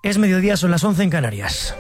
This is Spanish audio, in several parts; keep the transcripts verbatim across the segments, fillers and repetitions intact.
Es mediodía, son las once en Canarias.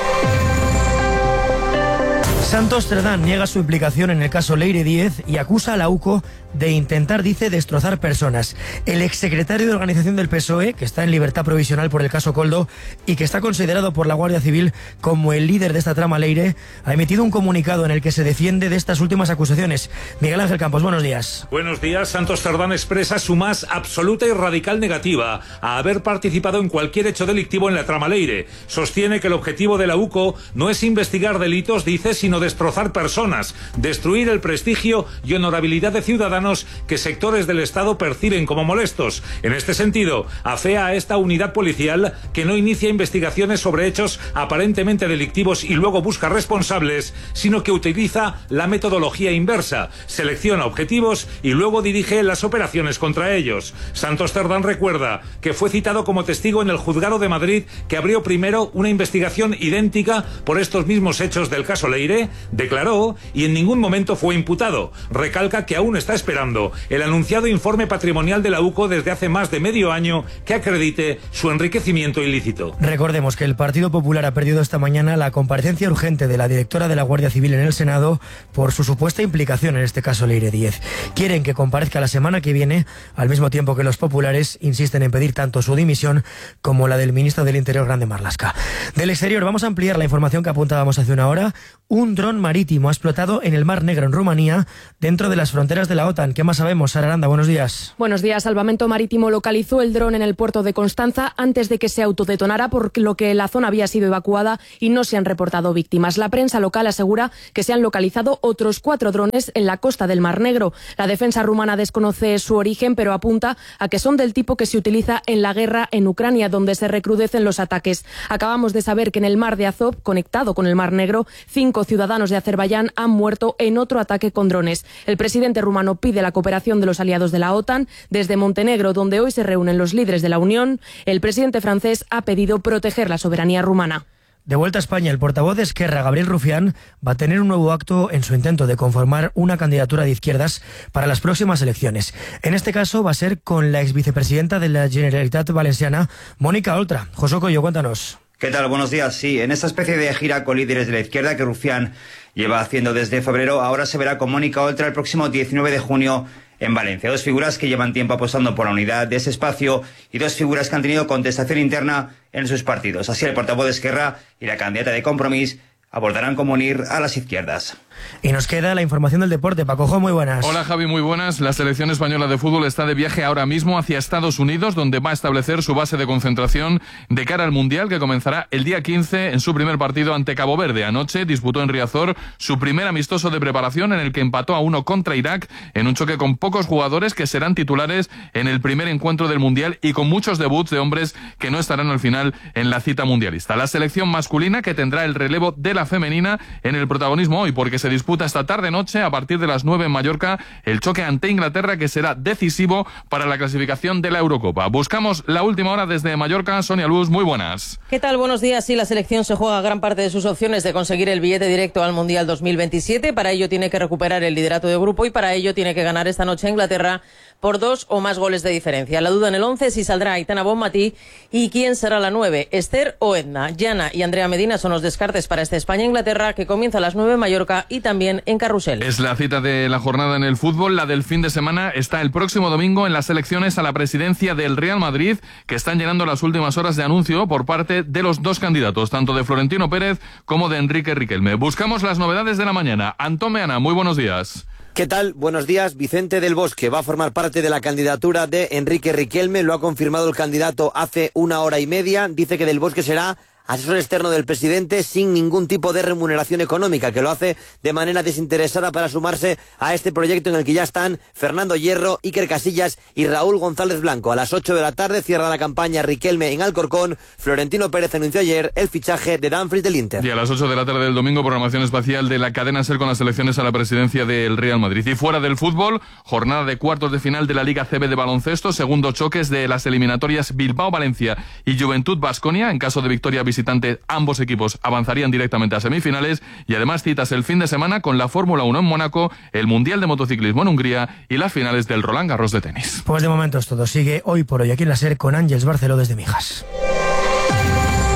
Santos Cerdán niega su implicación en el caso Leire Díez y acusa a la U C O de intentar, dice, destrozar personas. El exsecretario de organización del P S O E, que está en libertad provisional por el caso Koldo y que está considerado por la Guardia Civil como el líder de esta trama Leire, ha emitido un comunicado en el que se defiende de estas últimas acusaciones. Miguel Ángel Campos, buenos días. Buenos días. Santos Cerdán expresa su más absoluta y radical negativa a haber participado en cualquier hecho delictivo en la trama Leire. Sostiene que el objetivo de la U C O no es investigar delitos, dice, sino destrozar personas, destruir el prestigio y honorabilidad de ciudadanos que sectores del Estado perciben como molestos. En este sentido, afea a esta unidad policial que no inicia investigaciones sobre hechos aparentemente delictivos y luego busca responsables, sino que utiliza la metodología inversa, selecciona objetivos y luego dirige las operaciones contra ellos. Santos Cerdán recuerda que fue citado como testigo en el juzgado de Madrid, que abrió primero una investigación idéntica por estos mismos hechos del caso Leire, declaró y en ningún momento fue imputado. Recalca que aún está esperando el anunciado informe patrimonial de la U C O desde hace más de medio año que acredite su enriquecimiento ilícito. Recordemos que el Partido Popular ha perdido esta mañana la comparecencia urgente de la directora de la Guardia Civil en el Senado por su supuesta implicación en este caso Leire Díez. Quieren que comparezca la semana que viene, al mismo tiempo que los populares insisten en pedir tanto su dimisión como la del ministro del Interior, Grande Marlaska. Del exterior vamos a ampliar la información que apuntábamos hace una hora. Un dron marítimo ha explotado en el Mar Negro, en Rumanía, dentro de las fronteras de la OTAN. ¿Qué más sabemos? Sara Aranda, buenos días. Buenos días. Salvamento Marítimo localizó el dron en el puerto de Constanza antes de que se autodetonara, por lo que la zona había sido evacuada y no se han reportado víctimas. La prensa local asegura que se han localizado otros cuatro drones en la costa del Mar Negro. La defensa rumana desconoce su origen, pero apunta a que son del tipo que se utiliza en la guerra en Ucrania, donde se recrudecen los ataques. Acabamos de saber que en el Mar de Azov, conectado con el Mar Negro, cinco ciudadanos de Azerbaiyán han muerto en otro ataque con drones. El presidente rumano pide la cooperación de los aliados de la OTAN. Desde Montenegro, donde hoy se reúnen los líderes de la Unión, el presidente francés ha pedido proteger la soberanía rumana. De vuelta a España, el portavoz de Esquerra, Gabriel Rufián, va a tener un nuevo acto en su intento de conformar una candidatura de izquierdas para las próximas elecciones. En este caso va a ser con la exvicepresidenta de la Generalitat Valenciana, Mónica Oltra. José Coello, cuéntanos. ¿Qué tal? Buenos días. Sí, en esta especie de gira con líderes de la izquierda que Rufián lleva haciendo desde febrero, ahora se verá con Mónica Oltra el próximo diecinueve de junio en Valencia. Dos figuras que llevan tiempo apostando por la unidad de ese espacio y dos figuras que han tenido contestación interna en sus partidos. Así, el portavoz de Esquerra y la candidata de Compromís abordarán cómo unir a las izquierdas. Y nos queda la información del deporte. Pacojo, muy buenas. Hola Javi, muy buenas. La selección española de fútbol está de viaje ahora mismo hacia Estados Unidos, donde va a establecer su base de concentración de cara al Mundial, que comenzará el día quince en su primer partido ante Cabo Verde. Anoche disputó en Riazor su primer amistoso de preparación, en el que empató a uno contra Irak, en un choque con pocos jugadores que serán titulares en el primer encuentro del Mundial y con muchos debuts de hombres que no estarán al final en la cita mundialista. La selección masculina, que tendrá el relevo de la femenina en el protagonismo hoy, porque se disputa esta tarde-noche a partir de las nueve en Mallorca el choque ante Inglaterra, que será decisivo para la clasificación de la Eurocopa. Buscamos la última hora desde Mallorca. Sonia Luz, muy buenas. ¿Qué tal? Buenos días. Sí, la selección se juega gran parte de sus opciones de conseguir el billete directo al Mundial dos mil veintisiete. Para ello tiene que recuperar el liderato de grupo y para ello tiene que ganar esta noche a Inglaterra por dos o más goles de diferencia. La duda en el once es si saldrá Aitana Bonmatí y quién será la nueve, Esther o Edna. Yana y Andrea Medina son los descartes para este España-Inglaterra, que comienza a las nueve en Mallorca y también en Carrusel. Es la cita de la jornada en el fútbol. La del fin de semana está el próximo domingo en las elecciones a la presidencia del Real Madrid, que están llenando las últimas horas de anuncio por parte de los dos candidatos, tanto de Florentino Pérez como de Enrique Riquelme. Buscamos las novedades de la mañana. Antón Meana, muy buenos días. ¿Qué tal? Buenos días. Vicente del Bosque va a formar parte de la candidatura de Enrique Riquelme. Lo ha confirmado el candidato hace una hora y media. Dice que del Bosque será asesor externo del presidente sin ningún tipo de remuneración económica, que lo hace de manera desinteresada para sumarse a este proyecto en el que ya están Fernando Hierro, Iker Casillas y Raúl González Blanco. A las ocho de la tarde cierra la campaña Riquelme en Alcorcón. Florentino Pérez anunció ayer el fichaje de Dumfries del Inter. Y a las ocho de la tarde del domingo, programación espacial de la cadena SER con las elecciones a la presidencia del Real Madrid. Y fuera del fútbol, jornada de cuartos de final de la Liga C B de baloncesto, segundo choques de las eliminatorias Bilbao-Valencia y Juventud-Baskonia. En caso de victoria visitante, ambos equipos avanzarían directamente a semifinales, y además citas el fin de semana con la Fórmula uno en Mónaco, el Mundial de Motociclismo en Hungría y las finales del Roland Garros de tenis. Pues de momento es todo. Sigue Hoy por Hoy aquí en la SER con Ángeles Barceló desde Mijas.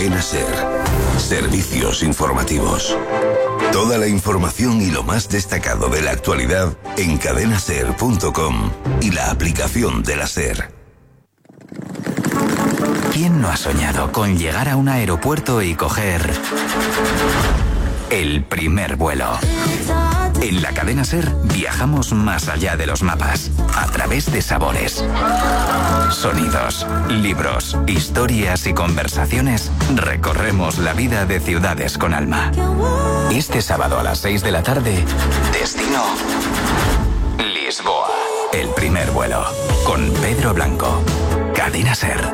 Cadena Ser. Servicios informativos. Toda la información y lo más destacado de la actualidad en cadena ser punto com y la aplicación de la Ser. ¿Quién no ha soñado con llegar a un aeropuerto y coger el primer vuelo? En la cadena Ser viajamos más allá de los mapas, a través de sabores, sonidos, libros, historias y conversaciones. Recorremos la vida de ciudades con alma. Este sábado a las seis de la tarde, destino Lisboa. El primer vuelo, con Pedro Blanco. Cadena Ser.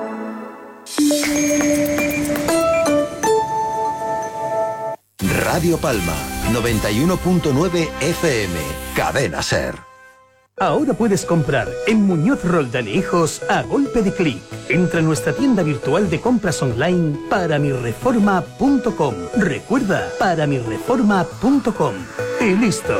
Radio Palma, noventa y uno punto nueve F M, Cadena Ser. Ahora puedes comprar en Muñoz Roldán y Hijos a golpe de clic. Entra en nuestra tienda virtual de compras online para mi reforma punto com. Recuerda, para mi reforma punto com. Y listo.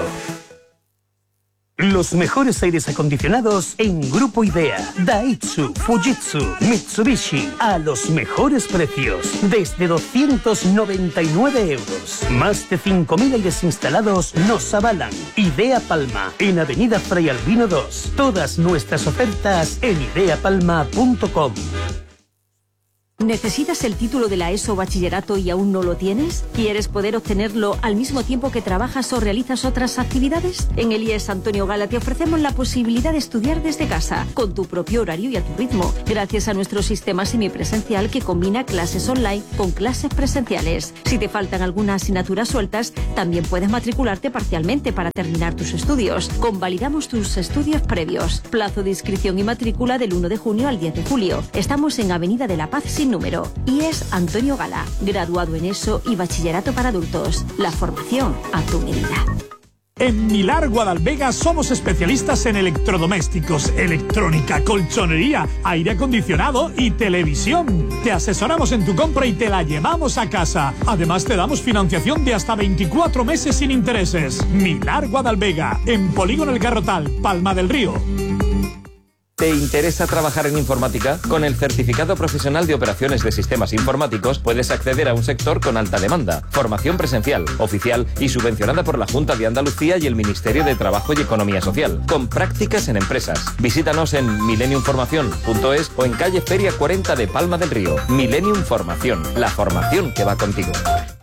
Los mejores aires acondicionados en Grupo Idea, Daihatsu, Fujitsu, Mitsubishi, a los mejores precios, desde doscientos noventa y nueve euros. Más de cinco mil aires instalados nos avalan. Idea Palma, en Avenida Fray Albino dos. Todas nuestras ofertas en idea palma punto com. ¿Necesitas el título de la ESO Bachillerato y aún no lo tienes? ¿Quieres poder obtenerlo al mismo tiempo que trabajas o realizas otras actividades? En el I E S Antonio Gala te ofrecemos la posibilidad de estudiar desde casa, con tu propio horario y a tu ritmo, gracias a nuestro sistema semipresencial que combina clases online con clases presenciales. Si te faltan algunas asignaturas sueltas, también puedes matricularte parcialmente para terminar tus estudios. Convalidamos tus estudios previos. Plazo de inscripción y matrícula del uno de junio al diez de julio. Estamos en Avenida de la Paz sin número. I E S Antonio Gala, graduado en ESO y bachillerato para adultos. La formación a tu medida. En Milar Guadalvega somos especialistas en electrodomésticos, electrónica, colchonería, aire acondicionado y televisión. Te asesoramos en tu compra y te la llevamos a casa. Además te damos financiación de hasta veinticuatro meses sin intereses. Milar Guadalvega, en Polígono El Garrotal, Palma del Río. ¿Te interesa trabajar en informática? Con el Certificado Profesional de Operaciones de Sistemas Informáticos puedes acceder a un sector con alta demanda. Formación presencial, oficial y subvencionada por la Junta de Andalucía y el Ministerio de Trabajo y Economía Social, con prácticas en empresas. Visítanos en millennium formación punto es o en calle Feria cuarenta de Palma del Río. Millennium Formación, la formación que va contigo.